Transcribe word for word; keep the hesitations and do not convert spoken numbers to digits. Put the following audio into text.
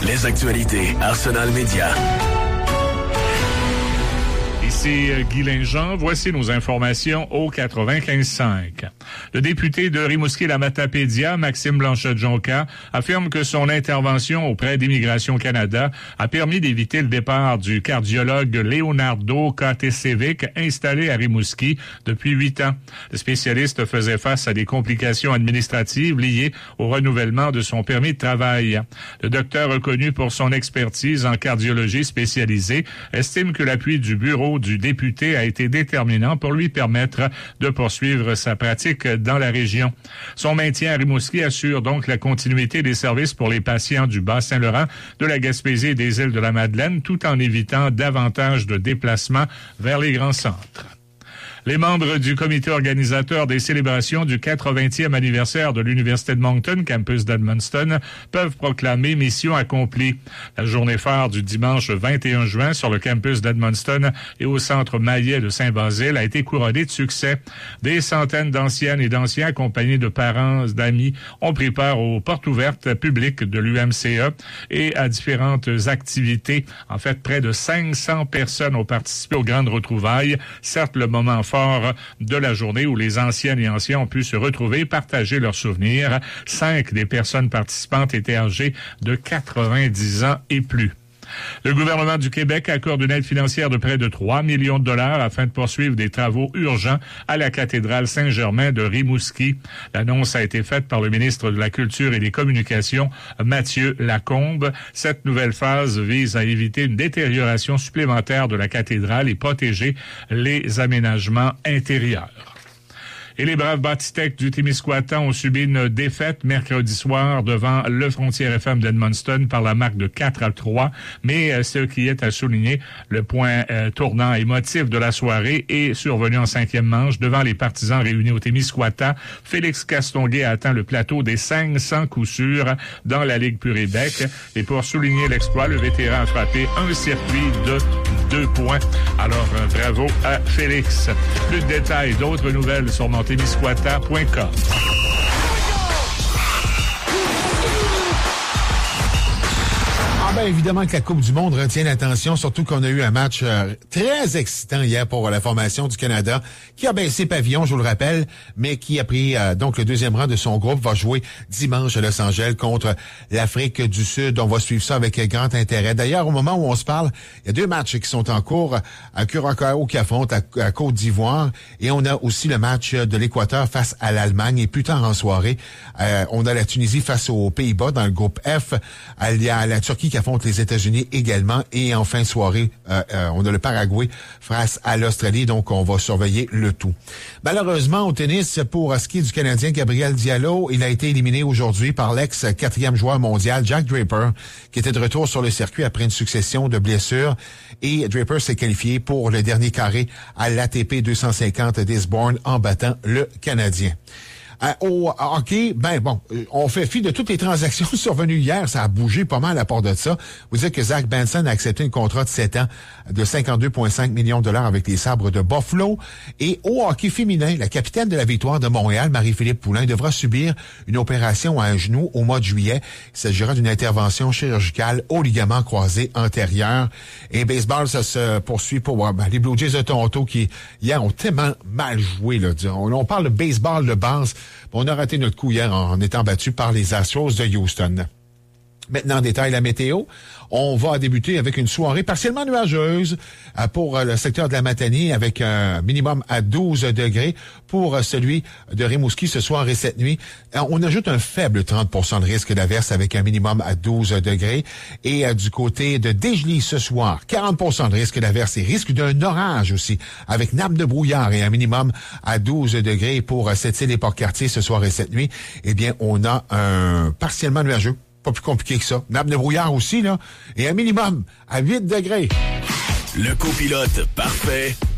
Les actualités Arsenal Média. Ici Guy Linjean, voici nos informations au quatre-vingt-quinze cinq. Le député de Rimouski-la-Matapédia, Maxime Blanchette-Jonca, affirme que son intervention auprès d'Immigration Canada a permis d'éviter le départ du cardiologue Leonardo Katesevic, installé à Rimouski depuis huit ans. Le spécialiste faisait face à des complications administratives liées au renouvellement de son permis de travail. Le docteur, reconnu pour son expertise en cardiologie spécialisée, estime que l'appui du bureau du député a été déterminant pour lui permettre de poursuivre sa pratique dans la région. Son maintien à Rimouski assure donc la continuité des services pour les patients du Bas-Saint-Laurent, de la Gaspésie et des îles de la Madeleine, tout en évitant davantage de déplacements vers les grands centres. Les membres du comité organisateur des célébrations du quatre-vingtième anniversaire de l'Université de Moncton, campus d'Edmundston, peuvent proclamer mission accomplie. La journée phare du dimanche vingt et un juin sur le campus d'Edmundston et au centre Maillet de Saint-Basile a été couronnée de succès. Des centaines d'anciennes et d'anciens accompagnés de parents, d'amis, ont pris part aux portes ouvertes publiques de l'U M C E et à différentes activités. En fait, près de cinq cents personnes ont participé aux grandes retrouvailles. Certes, le moment fort de la journée où les anciennes et anciens ont pu se retrouver et partager leurs souvenirs. Cinq des personnes participantes étaient âgées de quatre-vingt-dix ans et plus. Le gouvernement du Québec accorde une aide financière de près de trois millions de dollars afin de poursuivre des travaux urgents à la cathédrale Saint-Germain de Rimouski. L'annonce a été faite par le ministre de la Culture et des Communications, Mathieu Lacombe. Cette nouvelle phase vise à éviter une détérioration supplémentaire de la cathédrale et protéger les aménagements intérieurs. Et les braves Bâtitech du Témiscouata ont subi une défaite mercredi soir devant le Frontier F M d'Edmundston par la marque de quatre à trois. Mais euh, ce qui est à souligner, le point euh, tournant émotif de la soirée est survenu en cinquième manche devant les partisans réunis au Témiscouata. Félix Castonguay a atteint le plateau des cinq cents coups sûrs dans la Ligue Puribec. Et pour souligner l'exploit, le vétéran a frappé un circuit de deux points. Alors, euh, bravo à Félix. Plus de détails, d'autres nouvelles sur mon témiscouata point com. Ben, évidemment que la Coupe du Monde retient l'attention, surtout qu'on a eu un match euh, très excitant hier pour la formation du Canada, qui a baissé pavillon, je vous le rappelle, mais qui a pris euh, donc le deuxième rang de son groupe, va jouer dimanche à Los Angeles contre l'Afrique du Sud. On va suivre ça avec grand intérêt. D'ailleurs, au moment où on se parle, il y a deux matchs qui sont en cours, à Curaçao qui affronte à, à Côte d'Ivoire, et on a aussi le match de l'Équateur face à l'Allemagne. Et plus tard en soirée, euh, on a la Tunisie face aux Pays-Bas dans le groupe F. Il y a la Turquie qui affronte les États-Unis également. Et en fin de soirée, euh, euh, on a le Paraguay face à l'Australie. Donc, on va surveiller le tout. Malheureusement, au tennis, pour ce qui est du Canadien Gabriel Diallo, il a été éliminé aujourd'hui par l'ex-quatrième joueur mondial Jack Draper, qui était de retour sur le circuit après une succession de blessures. Et Draper s'est qualifié pour le dernier carré à l'A T P deux cent cinquante d'Eastbourne en battant le Canadien. Euh, au hockey, ben bon, on fait fi de toutes les transactions survenues hier. Ça a bougé pas mal à part de ça. Vous dites que Zach Benson a accepté un contrat de sept ans de cinquante-deux virgule cinq millions de dollars avec les Sabres de Buffalo. Et au hockey féminin, la capitaine de la Victoire de Montréal, Marie-Philippe Poulin, devra subir une opération à un genou au mois de juillet. Il s'agira d'une intervention chirurgicale au ligament croisé antérieur. Et baseball, ça se poursuit pour ben, les Blue Jays de Toronto qui, hier, ont tellement mal joué. Là. On, on parle de baseball de base. On a raté notre coup hier en étant battu par les Astros de Houston. Maintenant, en détail, la météo. On va débuter avec une soirée partiellement nuageuse pour le secteur de la Matanie avec un minimum à douze degrés. Pour celui de Rimouski ce soir et cette nuit, on ajoute un faible trente pour cent de risque d'averse avec un minimum à douze degrés. Et du côté de Desjely ce soir, quarante pour cent de risque d'averse et risque d'un orage aussi avec nappe de brouillard et un minimum à douze degrés. Pour cette île et Port-Cartier ce soir et cette nuit, eh bien, on a un partiellement nuageux. Pas plus compliqué que ça. Nappe de brouillard aussi, là. Et un minimum à huit degrés. Le copilote parfait